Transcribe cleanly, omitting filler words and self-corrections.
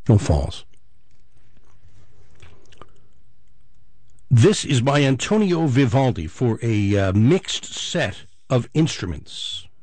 No falls. This is by Antonio Vivaldi for a mixed set of instruments.